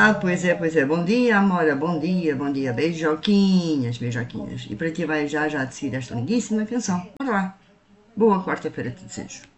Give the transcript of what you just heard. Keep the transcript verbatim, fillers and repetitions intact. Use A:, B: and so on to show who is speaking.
A: Ah, pois é, pois é. Bom dia, Amora. Bom dia, bom dia. Beijoquinhas, beijoquinhas. E para ti vai já, já de seguir esta lindíssima canção. Bora lá. Boa quarta-feira te desejo.